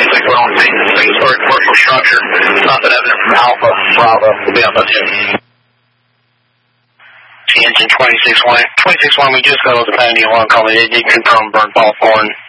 26 on maintenance, or commercial structure. Nothing evident from Alpha, Bravo. We'll be on about 10. Engine 26-1. 26-1, we just got off the Pioneer 1 call. They did confirm burn fault horn